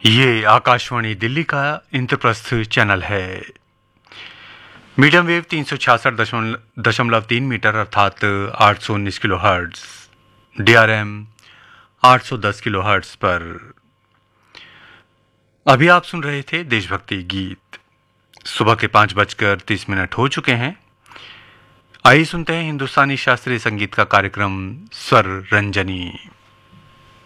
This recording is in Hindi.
ये आकाशवाणी दिल्ली का इंद्रप्रस्थ चैनल है। मीडियम वेव 366.3 मीटर अर्थात 819 kilo hertz, DRM 810 kilo hertz पर। अभी आप सुन रहे थे देशभक्ति गीत। सुबह के 5:30 हो चुके हैं। आइए सुनते हैं हिंदुस्तानी शास्त्रीय संगीत का कार्यक्रम स्वर रंजनी।